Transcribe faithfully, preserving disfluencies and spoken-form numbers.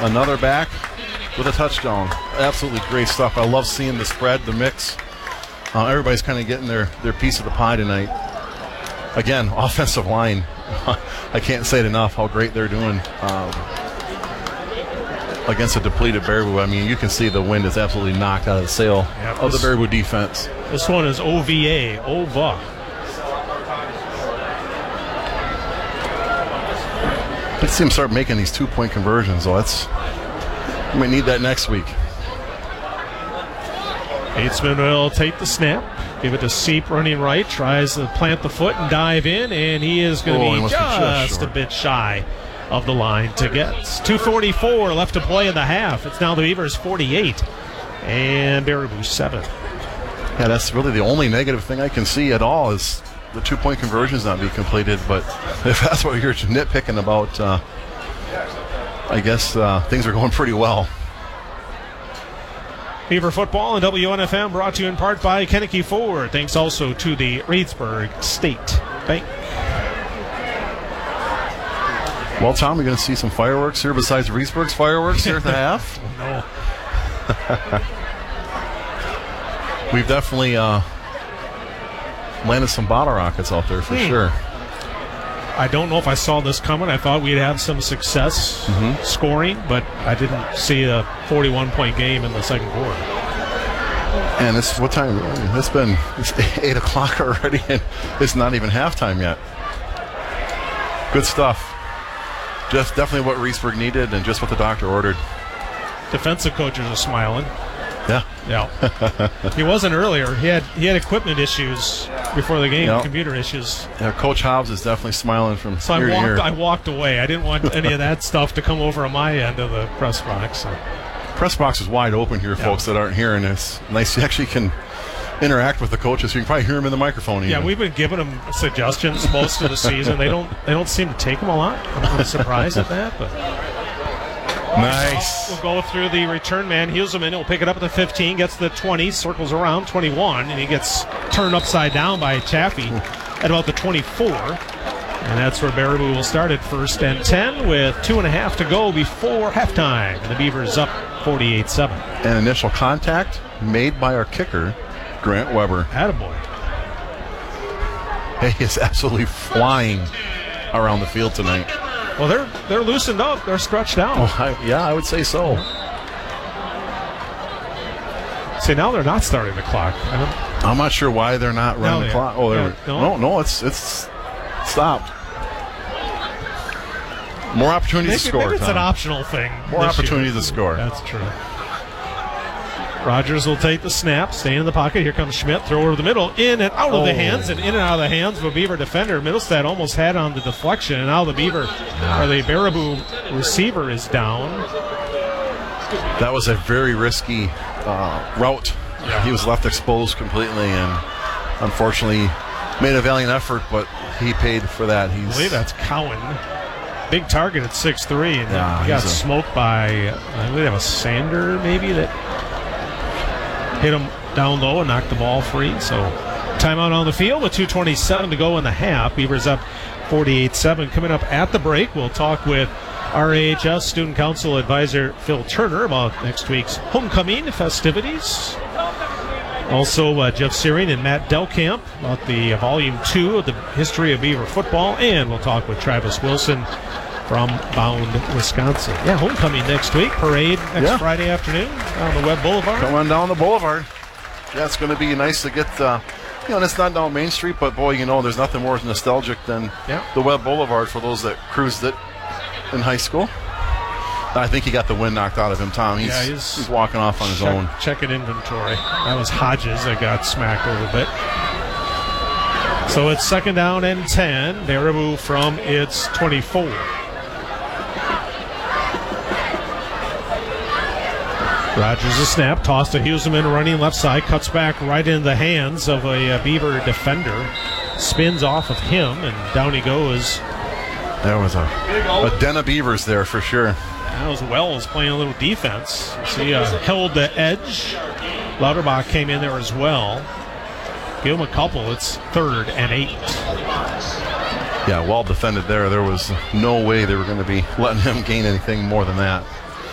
another back with a touchdown. Absolutely great stuff. I love seeing the spread, the mix. Uh, everybody's kind of getting their, their piece of the pie tonight. Again, offensive line. I can't say it enough how great they're doing um, against a depleted Baraboo. I mean, you can see the wind is absolutely knocked out of the sail yeah, of the Baraboo defense. This one is O V A, O V A. Let's see him start making these two-point conversions. So that's we might need that next week. Batesman will take the snap, give it to Seep running right, tries to plant the foot and dive in, and he is going to oh, be just, just a bit shy of the line to get. two forty-four left to play in the half. It's now the Beavers forty-eight and Baraboo seven. Yeah, that's really the only negative thing I can see at all is the two-point conversions not be completed. But if that's what you're nitpicking about, uh, I guess uh, things are going pretty well. Beaver football and W N F M brought to you in part by Kennecke Ford. Thanks also to the Reedsburg State Bank. Well, Tom, we're going to see some fireworks here besides Reedsburg's fireworks here at the half. No. We've definitely uh, landed some bottle rockets out there for hmm. sure. I don't know if I saw this coming. I thought we'd have some success mm-hmm. scoring, but I didn't see a forty-one point game in the second quarter. And it's what time? It's been it's eight o'clock already, and it's not even halftime yet. Good stuff. Just definitely what Reedsburg needed, and just what the doctor ordered. Defensive coaches are smiling. Yeah, yeah. He wasn't earlier. He had he had equipment issues before the game, yep. computer issues. Yeah, Coach Hobbs is definitely smiling from so ear I walked, to ear. I walked away. I didn't want any of that stuff to come over on my end of the press box. So. Press box is wide open here, yeah. folks that aren't hearing this. Nice, you actually can interact with the coaches. You can probably hear them in the microphone. Even. Yeah, we've been giving them suggestions most of the season. They don't they don't seem to take them a lot. I'm surprised at that, but. Nice. We'll go through the return man. Huseman will pick it up at the fifteen, gets the twenty, circles around, twenty-one, and he gets turned upside down by Chaffee at about the twenty-four. And that's where Baraboo will start at first and ten with two and a half to go before halftime. And the Beavers up forty-eight seven. An initial contact made by our kicker, Grant Weber. Attaboy. He is absolutely flying around the field tonight. Well, they're they're loosened up. They're stretched out. Oh, I, yeah, I would say so. See, now they're not starting the clock. I'm not sure why they're not running no, the clock. Oh, they're, no, no, no, it's it's stopped. More opportunities maybe, to score. Maybe it's Tom. an optional thing. More opportunities to score. That's true. Rogers will take the snap, stay in the pocket. Here comes Schmidt, throw over the middle, in and out of oh. the hands, and in and out of the hands of a Beaver defender. Middlestad almost had on the deflection, and now the Beaver, or the Baraboo receiver is down. That was a very risky uh, route. Yeah. He was left exposed completely, and unfortunately made a valiant effort, but he paid for that. He's, I believe that's Cowan. Big target at six three, and yeah, he got a, smoked by, I believe that was Sander, maybe, that hit him down low and knocked the ball free. So timeout on the field with two twenty-seven to go in the half. Beavers up forty-eight seven. Coming up at the break, we'll talk with R A H S Student Council Advisor Phil Turner about next week's homecoming festivities. Also, uh, Jeff Searing and Matt Delkamp about the uh, Volume two of the History of Beaver Football. And we'll talk with Travis Wilson from Bound, Wisconsin. Yeah, homecoming next week. Parade next yeah. Friday afternoon on the Webb Boulevard. Come on down the boulevard. Yeah, it's going to be nice to get, uh, you know, and it's not down Main Street, but boy, you know, there's nothing more nostalgic than yeah. the Webb Boulevard for those that cruised it in high school. I think he got the wind knocked out of him, Tom. He's, yeah, he's, he's walking off on his check, own. Checking inventory. That was Hodges that got smacked a little bit. So it's second down and ten. Baraboo from its twenty-four. Rogers a snap, tossed to Huseman running left side, cuts back right into the hands of a, a Beaver defender, spins off of him, and down he goes. There was a, a den of Beavers there for sure. That was Wells playing a little defense. See, uh, held the edge. Lauterbach came in there as well. Give him a couple. It's third and eight. Yeah, well defended there. There was no way they were going to be letting him gain anything more than that.